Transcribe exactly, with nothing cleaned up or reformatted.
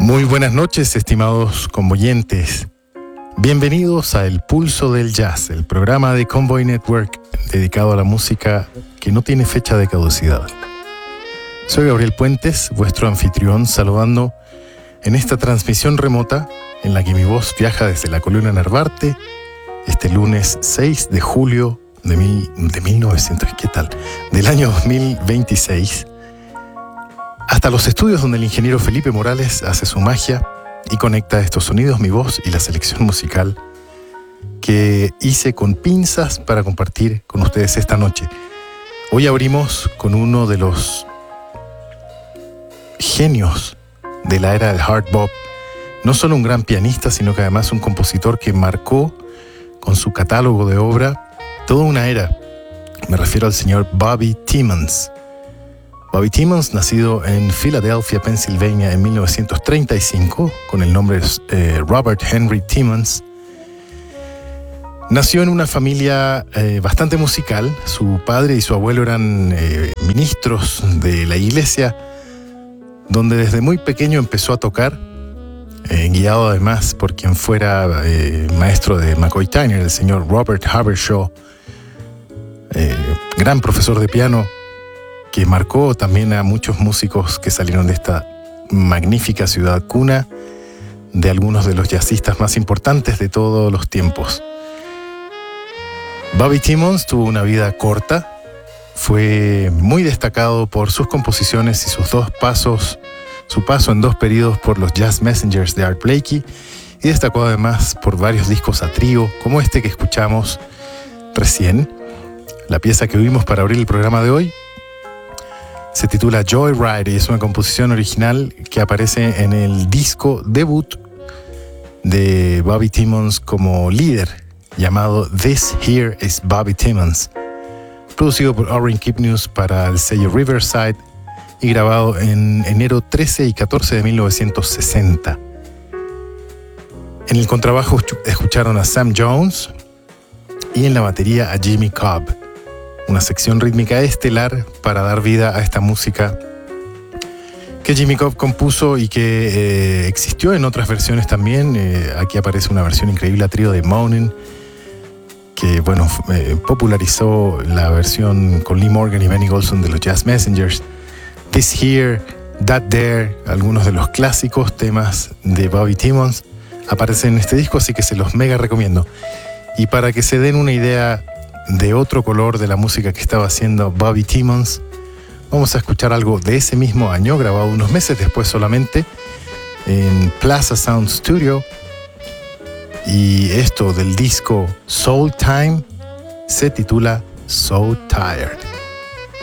Muy buenas noches, estimados convoyentes. Bienvenidos a El Pulso del Jazz, el programa de Convoy Network dedicado a la música que no tiene fecha de caducidad. Soy Gabriel Puentes, vuestro anfitrión, saludando en esta transmisión remota en la que mi voz viaja desde la columna Narvarte este lunes seis de julio de, mi, de mil novecientos, ¿qué tal? Del año dos mil veintiséis, hasta los estudios donde el ingeniero Felipe Morales hace su magia y conecta estos sonidos, mi voz y la selección musical que hice con pinzas para compartir con ustedes esta noche. Hoy abrimos con uno de los genios de la era del hard bop, no solo un gran pianista, sino que además un compositor que marcó con su catálogo de obra toda una era. Me refiero al señor Bobby Timmons. Bobby Timmons, nacido en Filadelfia, Pensilvania, en mil novecientos treinta y cinco, con el nombre eh, Robert Henry Timmons, nació en una familia eh, bastante musical. Su padre y su abuelo eran eh, ministros de la iglesia, donde desde muy pequeño empezó a tocar, eh, guiado además por quien fuera eh, maestro de McCoy Tyner, el señor Robert Habershaw, eh, gran profesor de piano, que marcó también a muchos músicos que salieron de esta magnífica ciudad, cuna de algunos de los jazzistas más importantes de todos los tiempos. Bobby Timmons tuvo una vida corta, fue muy destacado por sus composiciones y sus dos pasos, su paso en dos periodos por los Jazz Messengers de Art Blakey, y destacó además por varios discos a trío, como este que escuchamos recién. La pieza que oímos para abrir el programa de hoy se titula Joyride y es una composición original que aparece en el disco debut de Bobby Timmons como líder, llamado This Here is Bobby Timmons, producido por Orrin Kipnius para el sello Riverside y grabado en enero trece y catorce de mil novecientos sesenta. En el contrabajo escucharon a Sam Jones y en la batería a Jimmy Cobb, una sección rítmica estelar para dar vida a esta música que Jimmy Cobb compuso y que eh, existió en otras versiones también. Eh, aquí aparece una versión increíble a trío de Moanin', que bueno, eh, popularizó la versión con Lee Morgan y Benny Golson de los Jazz Messengers. This Here, That There, algunos de los clásicos temas de Bobby Timmons aparecen en este disco, así que se los mega recomiendo. Y para que se den una idea de otro color de la música que estaba haciendo Bobby Timmons, vamos a escuchar algo de ese mismo año, grabado unos meses después solamente en Plaza Sound Studio, y esto del disco Soul Time se titula So Tired.